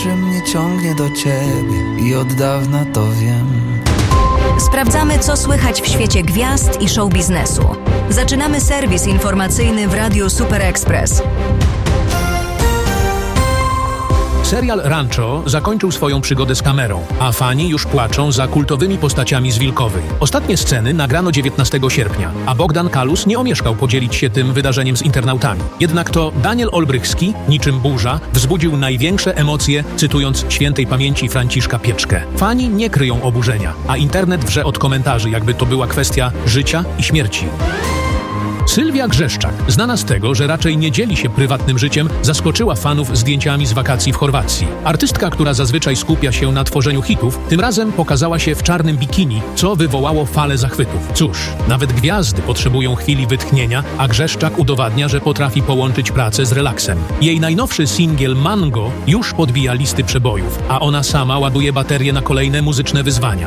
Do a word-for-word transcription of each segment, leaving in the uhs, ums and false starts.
że mnie ciągnie do ciebie i od dawna to wiem. Sprawdzamy, co słychać w świecie gwiazd i show biznesu. Zaczynamy serwis informacyjny w Radiu Super Express. Serial Rancho zakończył swoją przygodę z kamerą, a fani już płaczą za kultowymi postaciami z Wilkowej. Ostatnie sceny nagrano dziewiętnastego sierpnia, a Bogdan Kalus nie omieszkał podzielić się tym wydarzeniem z internautami. Jednak to Daniel Olbrychski, niczym burza, wzbudził największe emocje, cytując świętej pamięci Franciszka Pieczkę. Fani nie kryją oburzenia, a internet wrze od komentarzy, jakby to była kwestia życia i śmierci. Sylwia Grzeszczak, znana z tego, że raczej nie dzieli się prywatnym życiem, zaskoczyła fanów zdjęciami z wakacji w Chorwacji. Artystka, która zazwyczaj skupia się na tworzeniu hitów, tym razem pokazała się w czarnym bikini, co wywołało falę zachwytów. Cóż, nawet gwiazdy potrzebują chwili wytchnienia, a Grzeszczak udowadnia, że potrafi połączyć pracę z relaksem. Jej najnowszy singiel Mango już podbija listy przebojów, a ona sama ładuje baterię na kolejne muzyczne wyzwania.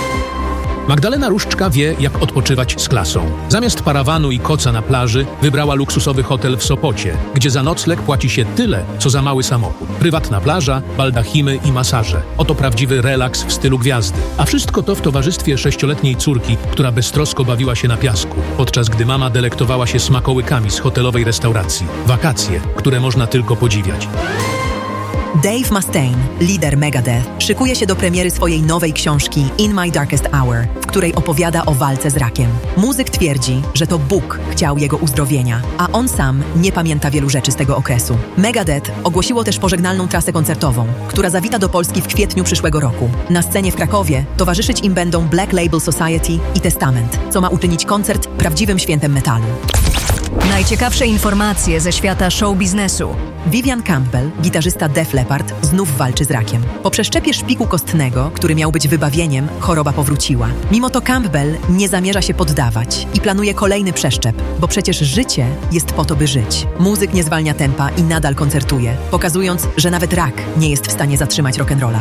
Magdalena Różczka wie, jak odpoczywać z klasą. Zamiast parawanu i koca na plaży wybrała luksusowy hotel w Sopocie, gdzie za nocleg płaci się tyle, co za mały samochód. Prywatna plaża, baldachimy i masaże. Oto prawdziwy relaks w stylu gwiazdy. A wszystko to w towarzystwie sześcioletniej córki, która beztrosko bawiła się na piasku, podczas gdy mama delektowała się smakołykami z hotelowej restauracji. Wakacje, które można tylko podziwiać. Dave Mustaine, lider Megadeth, szykuje się do premiery swojej nowej książki In My Darkest Hour, w której opowiada o walce z rakiem. Muzyk twierdzi, że to Bóg chciał jego uzdrowienia, a on sam nie pamięta wielu rzeczy z tego okresu. Megadeth ogłosiło też pożegnalną trasę koncertową, która zawita do Polski w kwietniu przyszłego roku. Na scenie w Krakowie towarzyszyć im będą Black Label Society i Testament, co ma uczynić koncert prawdziwym świętem metalu. Najciekawsze informacje ze świata show biznesu. Vivian Campbell, gitarzysta Def Leppard, znów walczy z rakiem. Po przeszczepie szpiku kostnego, który miał być wybawieniem, choroba powróciła. Mimo to Campbell nie zamierza się poddawać i planuje kolejny przeszczep, bo przecież życie jest po to, by żyć. Muzyk nie zwalnia tempa i nadal koncertuje, pokazując, że nawet rak nie jest w stanie zatrzymać rock'n'rolla.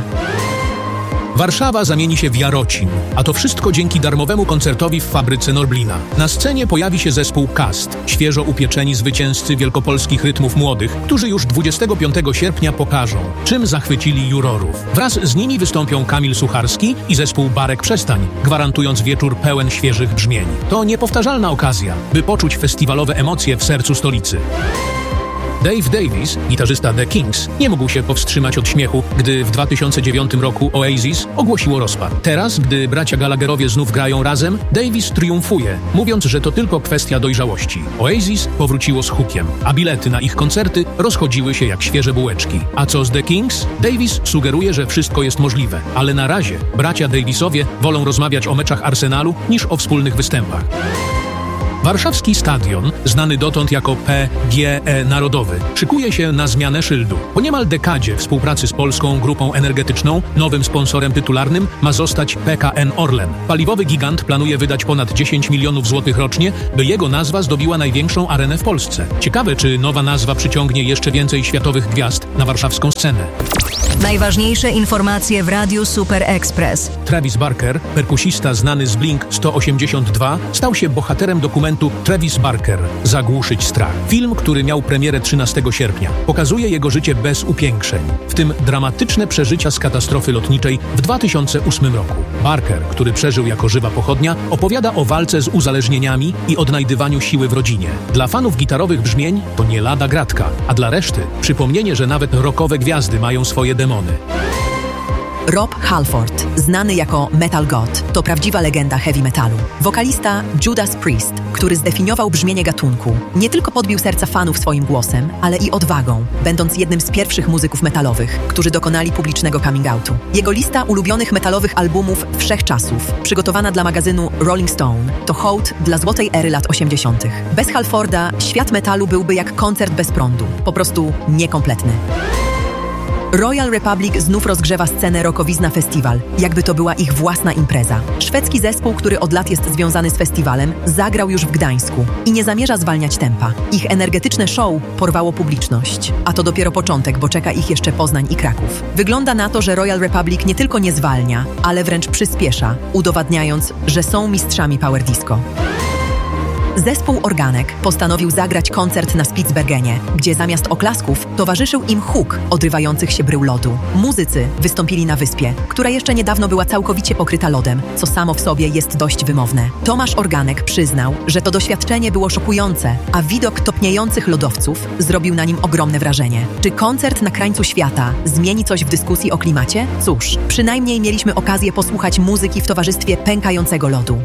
Warszawa zamieni się w Jarocin, a to wszystko dzięki darmowemu koncertowi w fabryce Norblina. Na scenie pojawi się zespół Cast, świeżo upieczeni zwycięzcy wielkopolskich rytmów młodych, którzy już dwudziestego piątego sierpnia pokażą, czym zachwycili jurorów. Wraz z nimi wystąpią Kamil Sucharski i zespół Barek Przestań, gwarantując wieczór pełen świeżych brzmień. To niepowtarzalna okazja, by poczuć festiwalowe emocje w sercu stolicy. Dave Davies, gitarzysta The Kings, nie mógł się powstrzymać od śmiechu, gdy w dwa tysiące dziewiątym roku Oasis ogłosiło rozpad. Teraz, gdy bracia Gallagherowie znów grają razem, Davies triumfuje, mówiąc, że to tylko kwestia dojrzałości. Oasis powróciło z hukiem, a bilety na ich koncerty rozchodziły się jak świeże bułeczki. A co z The Kings? Davies sugeruje, że wszystko jest możliwe, ale na razie bracia Davisowie wolą rozmawiać o meczach Arsenalu niż o wspólnych występach. Warszawski Stadion, znany dotąd jako P G E Narodowy, szykuje się na zmianę szyldu. Po niemal dekadzie współpracy z polską grupą energetyczną, nowym sponsorem tytularnym ma zostać P K N Orlen. Paliwowy gigant planuje wydać ponad dziesięć milionów złotych rocznie, by jego nazwa zdobiła największą arenę w Polsce. Ciekawe, czy nowa nazwa przyciągnie jeszcze więcej światowych gwiazd na warszawską scenę. Najważniejsze informacje w Radiu Super Express. Travis Barker, perkusista znany z Blink sto osiemdziesiąt dwa, stał się bohaterem dokumentu Travis Barker – Zagłuszyć strach. Film, który miał premierę trzynastego sierpnia, pokazuje jego życie bez upiększeń, w tym dramatyczne przeżycia z katastrofy lotniczej w dwa tysiące ósmym roku. Barker, który przeżył jako żywa pochodnia, opowiada o walce z uzależnieniami i odnajdywaniu siły w rodzinie. Dla fanów gitarowych brzmień to nie lada gratka, a dla reszty przypomnienie, że nawet rockowe gwiazdy mają swoje demony. Rob Halford, znany jako Metal God, to prawdziwa legenda heavy metalu. Wokalista Judas Priest, który zdefiniował brzmienie gatunku, nie tylko podbił serca fanów swoim głosem, ale i odwagą, będąc jednym z pierwszych muzyków metalowych, którzy dokonali publicznego coming outu. Jego lista ulubionych metalowych albumów wszechczasów, przygotowana dla magazynu Rolling Stone, to hołd dla złotej ery lat osiemdziesiątych. Bez Halforda świat metalu byłby jak koncert bez prądu, po prostu niekompletny. Royal Republic znów rozgrzewa scenę Rockowizna Festival, jakby to była ich własna impreza. Szwedzki zespół, który od lat jest związany z festiwalem, zagrał już w Gdańsku i nie zamierza zwalniać tempa. Ich energetyczne show porwało publiczność, a to dopiero początek, bo czeka ich jeszcze Poznań i Kraków. Wygląda na to, że Royal Republic nie tylko nie zwalnia, ale wręcz przyspiesza, udowadniając, że są mistrzami power disco. Zespół Organek postanowił zagrać koncert na Spitsbergenie, gdzie zamiast oklasków towarzyszył im huk odrywających się brył lodu. Muzycy wystąpili na wyspie, która jeszcze niedawno była całkowicie pokryta lodem, co samo w sobie jest dość wymowne. Tomasz Organek przyznał, że to doświadczenie było szokujące, a widok topniejących lodowców zrobił na nim ogromne wrażenie. Czy koncert na krańcu świata zmieni coś w dyskusji o klimacie? Cóż, przynajmniej mieliśmy okazję posłuchać muzyki w towarzystwie pękającego lodu.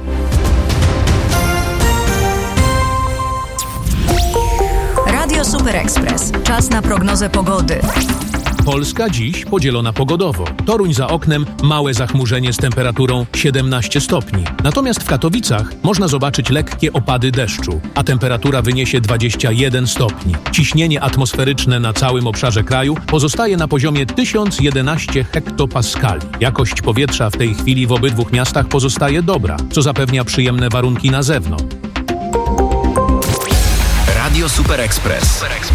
Radio Super Express. Czas na prognozę pogody. Polska dziś podzielona pogodowo. Toruń za oknem, małe zachmurzenie z temperaturą siedemnaście stopni. Natomiast w Katowicach można zobaczyć lekkie opady deszczu, a temperatura wyniesie dwadzieścia jeden stopni. Ciśnienie atmosferyczne na całym obszarze kraju pozostaje na poziomie tysiąc jedenaście hektopaskali. Jakość powietrza w tej chwili w obydwu miastach pozostaje dobra, co zapewnia przyjemne warunki na zewnątrz. Radio Super Express.